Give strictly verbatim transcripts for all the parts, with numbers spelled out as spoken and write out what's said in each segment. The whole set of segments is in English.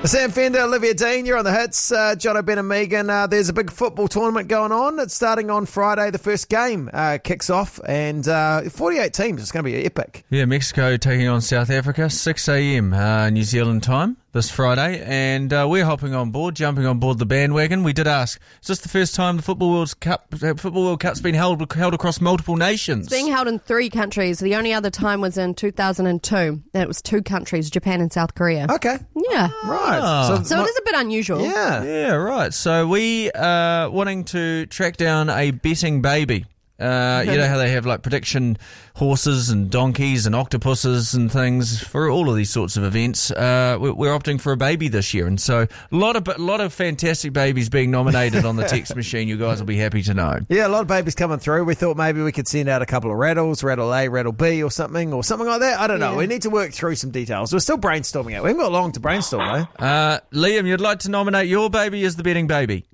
Sam Fender, Olivia Dean, you're on the hits. Uh, Jono, Ben and Megan, uh, there's a big football tournament going on. It's starting on Friday. The first game uh, kicks off, and uh, forty-eight teams. It's going to be epic. Yeah, Mexico taking on South Africa, six a.m. Uh, New Zealand time this Friday, and uh, we're hopping on board, jumping on board the bandwagon. We did ask, is this the first time the Football World Cup, uh, Football World Cup's been held held across multiple nations? It's being held in three countries. The only other time was in two thousand two, and it was two countries, Japan and South Korea. Okay. Yeah. Right. Ah. So it is a bit unusual. Yeah. Yeah, right. So we are wanting to track down a betting baby. Uh, you know how they have like prediction horses and donkeys and octopuses and things for all of these sorts of events. Uh, we're, we're opting for a baby this year, and so a lot of a lot of fantastic babies being nominated on the text machine. You guys will be happy to know. Yeah, a lot of babies coming through. We thought maybe we could send out a couple of rattles, rattle A, rattle B, or something, or something like that. I don't know. Yeah. We need to work through some details. We're still brainstorming it. We haven't got long to brainstorm, though. Uh, Liam, you'd like to nominate your baby as the betting baby?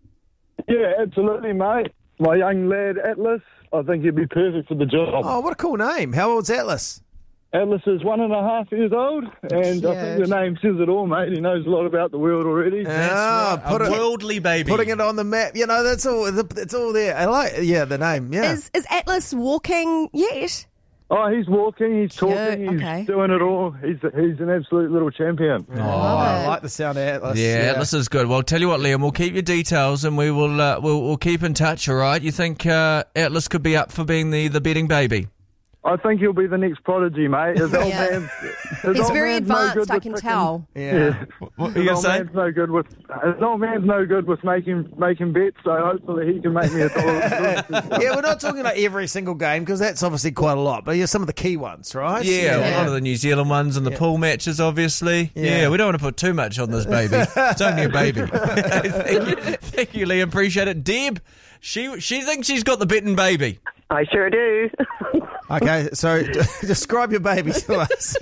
Yeah, absolutely, mate. My young lad, Atlas, I think he'd be perfect for the job. Oh, what a cool name. How old's Atlas? Atlas is one and a half years old, and I think the name says it all, mate. He knows a lot about the world already. Ah, Put a worldly baby. Putting it on the map. You know, that's all. It's all there. I like, yeah, the name. Yeah. Is is Atlas walking yet? Oh, he's walking, he's talking, Yeah, he's okay. doing it all. He's he's an absolute little champion. Oh, I like the sound of Atlas. Yeah, Atlas is good. Well, tell you what, Liam, we'll keep your details and we will uh, we'll, we'll keep in touch. All right? You think uh, Atlas could be up for being the, the betting baby? I think he'll be the next prodigy, mate. His old Yeah. man, his He's old very man's no advanced, good I with can picking- tell. Yeah. What His old man's no good with his old man's no good with making making bets. So hopefully he can make me a dollar. Yeah, we're not talking like every single game because that's obviously quite a lot, but yeah, some of the key ones, right? Yeah, Yeah. a lot of the New Zealand ones and the pool matches, obviously. Yeah. Yeah. we don't want to put too much on this baby. It's only a baby. Thank you, thank you, Liam. Appreciate it. Deb, she she thinks she's got the betting baby. I sure do. Okay, so describe your baby to us.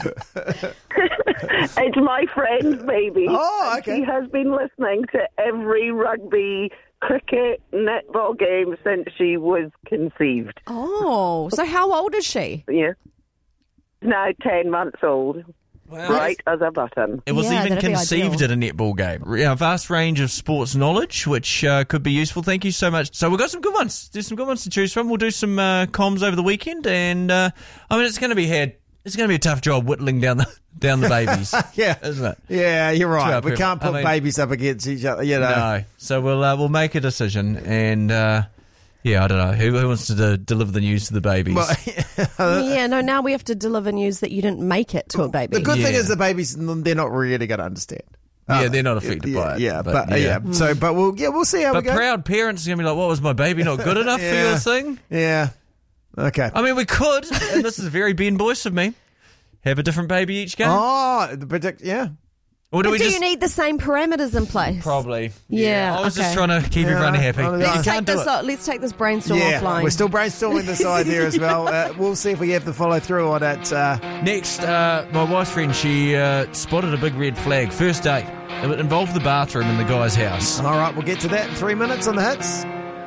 It's my friend's baby. Oh, And okay. She has been listening to every rugby, cricket, netball game since she was conceived. Oh, so how old is she? Yeah. Now ten months old. Wow. Right as a button. It was Yeah, even that'd be conceived ideal. at a netball game. Yeah, a vast range of sports knowledge, which uh, could be useful. Thank you so much. So we've got some good ones. There's some good ones to choose from. We'll do some uh, comms over the weekend, and uh, I mean, it's going to be hard. It's going to be a tough job whittling down the down the babies, Yeah. isn't it? Yeah, you're To right. our We people. can't put I mean- babies up against each other, you know. No. So we'll uh, we'll make a decision, and uh, yeah, I don't know who, who wants to de- deliver the news to the babies. Well, Yeah, no, now we have to deliver news that you didn't make it to a baby. the good thing Yeah. is the babies, they're not really going to understand. Yeah, they're not affected yeah, by it, Yeah, but but, uh, yeah. yeah. So, but we'll yeah, we'll see how But we go. proud parents are going to be like, what, was my baby not good enough for Yeah. your thing? Yeah. Okay. I mean, we could, and this is very Ben Boyce of me, have a different baby each game. Oh, the predict. Yeah. Or do But we do just... you need the same parameters in place? Probably. Yeah, I was okay. just trying to keep Yeah, everyone happy. I don't know. You Let's Let's can't take do this. it. uh, let's take this brainstorm Yeah, offline. we're still brainstorming this idea as well. Uh, we'll see if we have the follow through on it. Uh, Next, uh, my wife's friend, she uh, spotted a big red flag. First date. It involved the bathroom in the guy's house. all right, we'll get to that in three minutes on the hits.